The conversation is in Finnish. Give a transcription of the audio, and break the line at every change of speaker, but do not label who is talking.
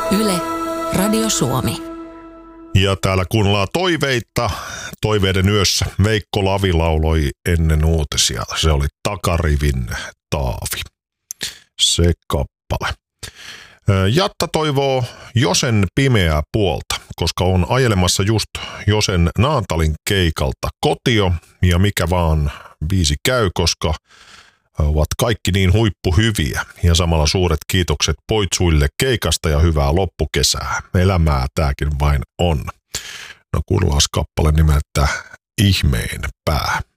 Yle, Radio Suomi.
Ja täällä kuunnellaan toiveita. Toiveiden yössä Veikko Lavi lauloi ennen uutisia. Se oli Takarivin Taavi. Se kappale. Jatta toivoo Josen pimeää puolta, koska on ajelemassa just Josen Naantalin keikalta kotio. Ja mikä vaan biisi käy, koska ovat kaikki niin huippuhyviä. Ja samalla suuret kiitokset poitsuille keikasta ja hyvää loppukesää. Elämää tääkin vain on. No kuunnellaan kappale nimeltä Ihmeen pää.